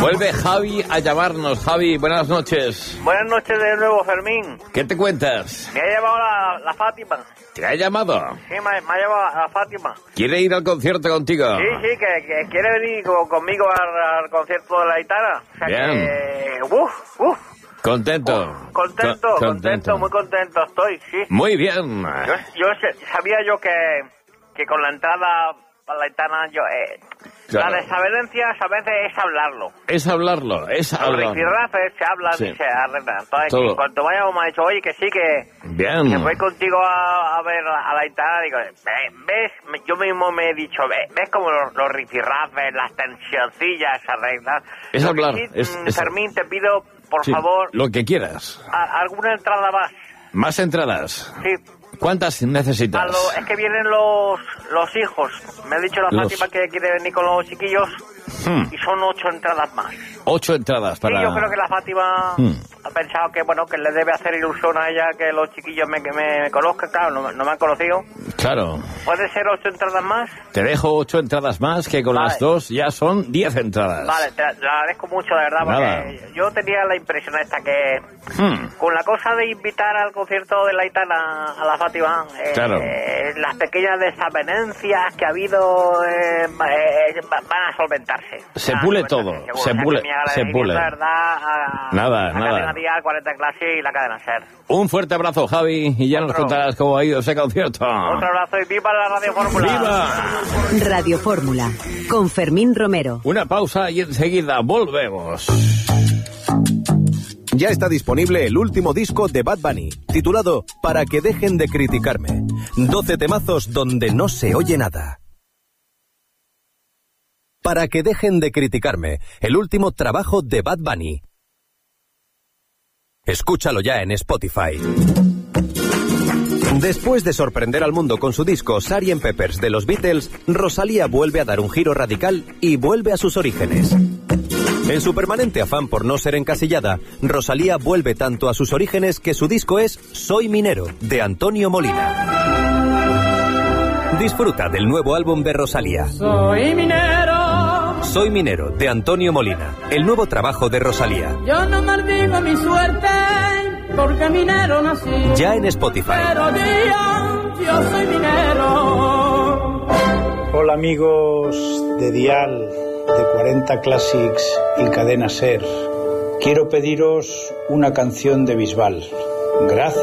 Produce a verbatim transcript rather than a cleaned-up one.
Vuelve Javi a llamarnos. Javi, buenas noches. Buenas noches de nuevo, Fermín. ¿Qué te cuentas? Me ha llamado la, la Fátima. ¿Te ha llamado? Sí, me, me ha llamado la Fátima. ¿Quiere ir al concierto contigo? Sí, sí, que, que quiere venir con, conmigo al, al concierto de la Aitana. O sea Bien. que... Uf, uf. Contento. Uf, contento, Co- contento, muy contento estoy, sí. Muy bien. Yo, yo se- sabía yo que, que con la entrada para la Aitana, yo... Eh, Claro. La desavenencias a veces es hablarlo. Es hablarlo, es Los hablarlo. rifirrafes se hablan Sí. y se arreglan. Entonces, Todo. en cuanto vayamos me ha dicho, oye, que sí, que... Bien. Que voy contigo a, a ver a la Aitana, digo, ¿ves? Yo mismo me he dicho, ¿ves, ¿ves como los, los rifirrafes, las tensioncillas se arreglan? Es Lo que hablar, sí, es- mm, es- Fermín, te pido, por Sí, favor, lo que quieras. a- alguna entrada más. Más entradas. Sí. ¿Cuántas necesitas? A lo- es que vienen los, los hijos. Me ha dicho la Los- Fátima que quiere venir con los chiquillos Hmm. y son ocho entradas más. Ocho entradas para... Sí, yo creo que la Fátima Hmm. ha pensado que, bueno, que le debe hacer ilusión a ella que los chiquillos me, que me conozcan. Claro, no, me- no me han conocido. Claro. ¿Puede ser ocho entradas más? Te dejo ocho entradas más, que con Vale. las dos ya son diez entradas. Vale, te, te agradezco mucho, de verdad, Nada. porque yo tenía la impresión esta que Hmm. con la cosa de invitar al concierto de la Aitana a la Fátima, eh, Claro. eh, las pequeñas desavenencias que ha habido eh, va- eh, va- van a solventarse. Se Van a pule solventarse, todo, seguro. se O sea, que pule, mi se agradecimiento, pule. de verdad, a, Nada, a nada. Cadena Dial, cuarenta Clase y la Cadena Ser. Un fuerte abrazo, Javi, y ya nos Otro. contarás cómo ha ido ese concierto. Otro abrazo y viva la Radio Fórmula. ¡Viva! Radio Fórmula, con Fermín Romero. Una pausa y enseguida volvemos. Ya está disponible el último disco de Bad Bunny, titulado Para que dejen de criticarme. doce temazos donde no se oye nada. Para que dejen de criticarme, el último trabajo de Bad Bunny. Escúchalo ya en Spotify. Después de sorprender al mundo con su disco sergeant Pepper's de los Beatles, Rosalía vuelve a dar un giro radical y vuelve a sus orígenes. En su permanente afán por no ser encasillada, Rosalía vuelve tanto a sus orígenes que su disco es Soy Minero, de Antonio Molina. Disfruta del nuevo álbum de Rosalía. Soy minero, Soy Minero, de Antonio Molina, el nuevo trabajo de Rosalía. yo no maldigo mi suerte, porque minero nací. Ya en Spotify. Pero Dios, yo soy minero. Hola amigos de Dial, de cuarenta Classics y Cadena Ser. Quiero pediros una canción de Bisbal. Gracias.